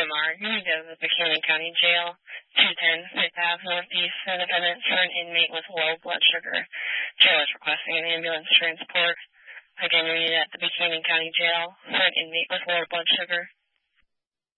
EMR. You need to go to the Buchanan County Jail, 210 Fifth Ave Northeast, for an evidence for an inmate with low blood sugar. Jail is requesting an ambulance transport. Again, you need at the Buchanan County Jail for an inmate with low blood sugar.